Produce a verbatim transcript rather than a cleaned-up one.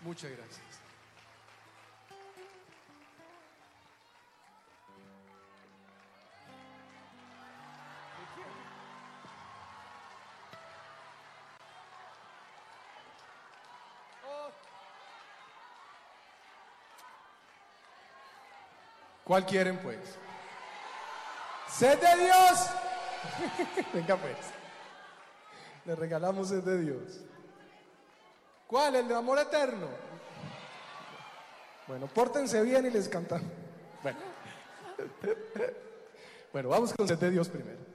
Muchas gracias. ¿Cuál quieren, pues? ¡Sed de Dios! Venga, pues. Le regalamos sed de Dios. ¿Cuál? ¿El de amor eterno? Bueno, pórtense bien y les cantamos. Bueno. Bueno, vamos con sed de Dios primero.